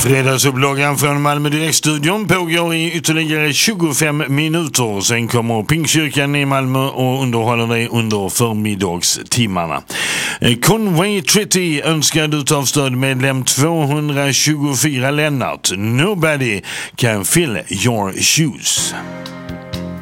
Fredagsupplagan från Malmö Direktstudion pågår i ytterligare 25 minuter. Sen kommer Pingstkyrkan i Malmö och underhåller dig under förmiddagstimmarna. Conway Twitty önskad utav stödmedlem 224 Lennart. Nobody can fill your shoes.